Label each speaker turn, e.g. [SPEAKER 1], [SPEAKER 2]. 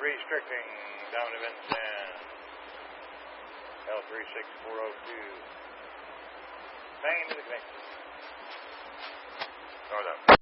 [SPEAKER 1] restricting down to Vincent. L36402. Bang into the connection. Start up.